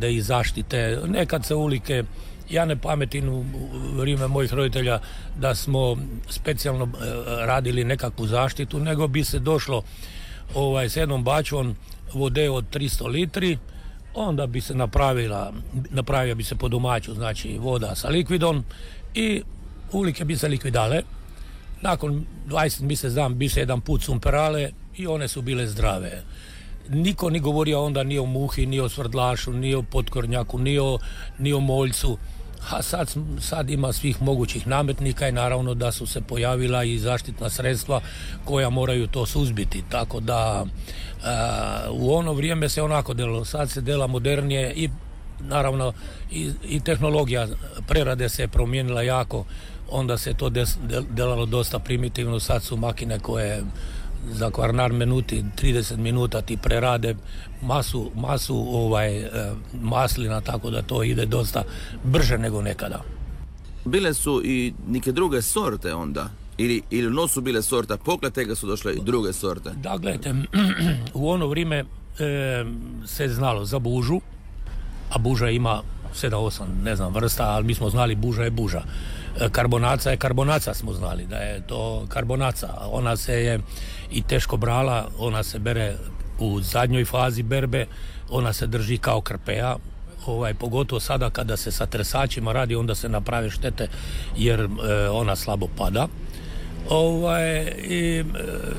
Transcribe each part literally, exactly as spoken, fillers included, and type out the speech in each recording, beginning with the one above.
presade i zaštite. Nekad se ulike, ja ne pametim u vrijeme mojih roditelja da smo specijalno radili nekakvu zaštitu, nego bi se došlo ovaj, s jednom bačvom vode od tristo litri, onda bi se napravila, napravio bi se po domaću, znači voda sa likvidom i ulike bi se likvidale. Nakon dvadeset mjesec dan bi se jedan put sumperale i one su bile zdrave. Niko ni govorio onda ni o muhi, ni o svrdlašu, ni o potkornjaku, ni o, ni o moljcu. A sad, sad ima svih mogućih nametnika i naravno da su se pojavila i zaštitna sredstva koja moraju to suzbiti. Tako da a, u ono vrijeme se onako delalo, sad se dela modernije i naravno i, i tehnologija prerade se promijenila jako, onda se to des, del, delalo dosta primitivno, sad su makine koje za kvarnar minuti, trideset minuta ti prerade masu, masu ovaj, maslina, tako da to ide dosta brže nego nekada. Bile su i neke druge sorte onda? Ili, ili no su bile sorta, pokle tega su došle i druge sorte? Da, gledajte, u ono vrijeme e, se znalo za bužu, a buža ima sedam osam, ne znam, vrsta, ali mi smo znali buža je buža. Karbonaca je karbonaca, smo znali da je to karbonaca. Ona se je i teško brala, ona se bere u zadnjoj fazi berbe, ona se drži kao krpeja, ovaj, pogotovo sada kada se sa tresačima radi, onda se naprave štete jer e, ona slabo pada. Ovaj, i, e,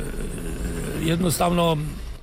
jednostavno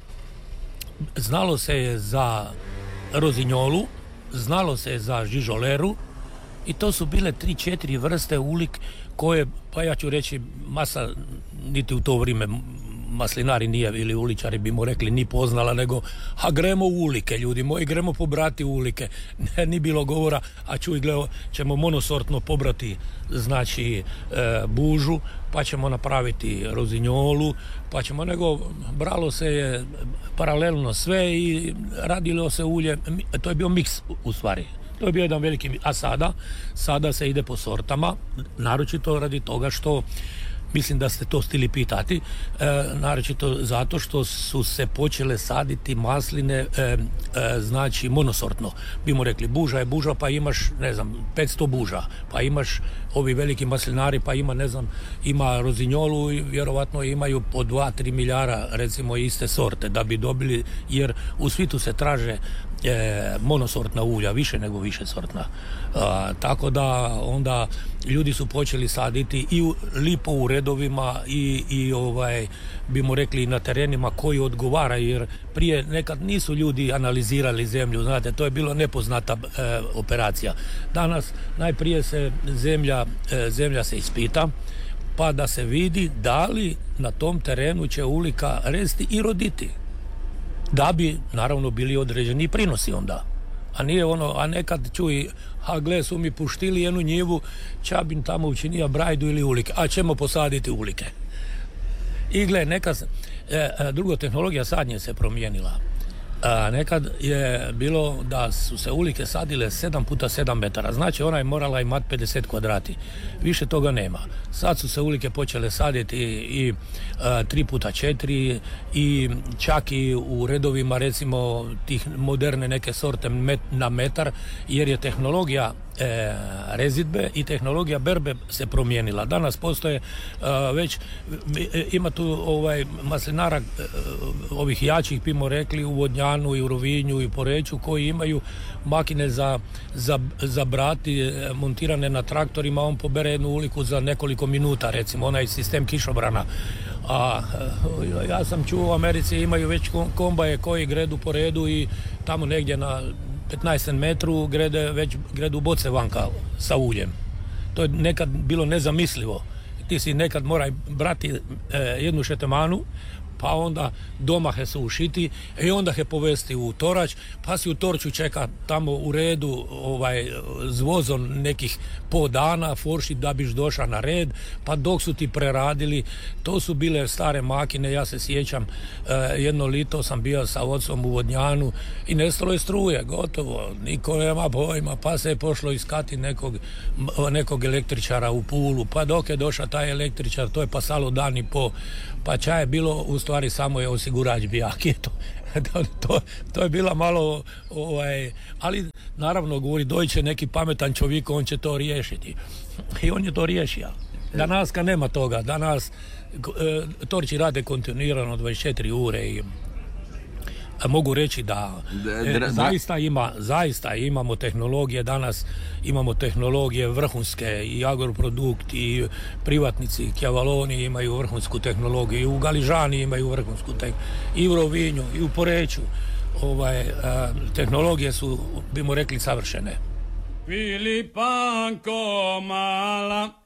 znalo se je za rozinjolu, znalo se je za žižoleru, i to su bile tri, četiri vrste ulik koje, pa ja ću reći, masa niti u to vrijeme maslinari nije ili uličari bi mu rekli ni poznala, nego a gremo u ulike, ljudi moji, gremo pobrati ulike. Ne, ni bilo govora, a čuj, gleda, ćemo monosortno pobrati, znači e, bužu, pa ćemo napraviti rozinjolu, pa ćemo, nego bralo se je paralelno sve i radilo se ulje, to je bio miks u stvari. To je bio jedan veliki, a sada, sada se ide po sortama, naročito radi toga što, mislim da ste to stili pitati, e, naročito zato što su se počele saditi masline, e, e, znači monosortno. Bimo rekli, buža je buža, pa imaš, ne znam, petsto buža, pa imaš ovi veliki maslinari, pa ima, ne znam, ima rozinjolu i vjerovatno imaju po dva, tri milijara, recimo, iste sorte, da bi dobili, jer u svijetu se traže E, monosortna ulja, više nego više sortna. A, tako da onda ljudi su počeli saditi i u, lipo u redovima i, i ovaj, bimo rekli na terenima koji odgovaraju, jer prije nekad nisu ljudi analizirali zemlju, znate, to je bilo nepoznata e, operacija. Danas najprije se zemlja, e, zemlja se ispita, pa da se vidi da li na tom terenu će ulika resti i roditi, da bi naravno bili određeni prinosi onda. A nije ono, a nekad čuj, a gle su mi puštili jednu njivu, ča bi tamo učinio brajdu ili ulike, a ćemo posaditi ulike. I gle, nekad, e, druga tehnologija sadnje se promijenila. A, nekad je bilo da su se ulike sadile sedam puta sedam metara, znači ona je morala imati pedeset kvadrati, više toga nema. Sad su se ulike počele saditi i, i a, tri puta četiri i čak i u redovima, recimo tih moderne neke sorte met, na metar, jer je tehnologija e, rezidbe i tehnologija berbe se promijenila. Danas postoje a, već e, ima tu ovaj maslinara e, ovih jačih, bimo rekli, u Vodnjanu i u Rovinju i Poreču, koji imaju makine za, za, za brati montirane na traktorima, on pobere jednu uliku za nekoliko minuta, recimo onaj sistem kišobrana. A ja sam čuo u Americi imaju već kombaje koji gredu po redu i tamo negdje na petnaest metru grede, već gredu boce vanka sa uljem. To je nekad bilo nezamislivo. Ti si nekad moraj brati e, jednu šetemanu, pa onda doma he se ušiti i onda he povesti u torač, pa si u torču čeka tamo u redu ovaj, s vozom nekih po dana forši da biš došao na red, pa dok su ti preradili, to su bile stare makine. Ja se sjećam, eh, jedno lito sam bio sa ocom u Vodnjanu i nestalo je struje, gotovo, niko nema pojma, pa se je pošlo iskati nekog, nekog električara u Pulu, pa dok je došao taj električar, to je pasalo dan i po, pa ča je bilo, u stvari samo je osigurač bijaki, to, to, to je bila malo, ovaj, ali naravno govori dođe neki pametan čovjek, on će to riješiti. I on je to riješio. Danas kad nema toga, danas e, torči rade kontinuirano dvadeset četiri ure i a mogu reći da e, zaista ima, zaista imamo tehnologije danas, imamo tehnologije vrhunske i Agroprodukt i privatnici, i Kjavaloni imaju vrhunsku tehnologiju, i u Galižani imaju vrhunsku tehnologiju, i u Rovinju, i u Poreču. Ovaj, a, tehnologije su, bimo rekli, savršene. Filipanko mala